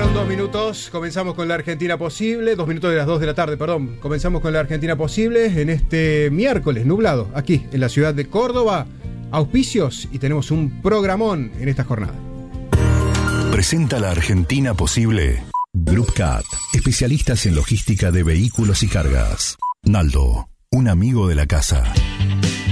Pasaron 2 minutos, comenzamos con la Argentina Posible, 2 minutos de las 2 de la tarde, perdón. Comenzamos con la Argentina Posible en este miércoles nublado, aquí en la ciudad de Córdoba. Auspicios y tenemos un programón en esta jornada. Presenta la Argentina Posible. Group Cat, especialistas en logística de vehículos y cargas. Naldo, un amigo de la casa.